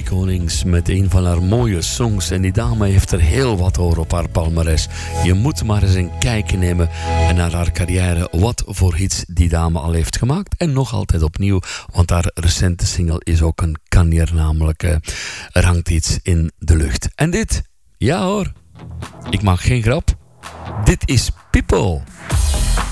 Konings met een van haar mooie songs. En die dame heeft er heel wat over op haar palmares. Je moet maar eens een kijkje nemen naar haar carrière. Wat voor hits die dame al heeft gemaakt. En nog altijd opnieuw. Want haar recente single is ook een kanjer. Namelijk er hangt iets in de lucht. En dit? Ja hoor. Ik maak geen grap. Dit is People.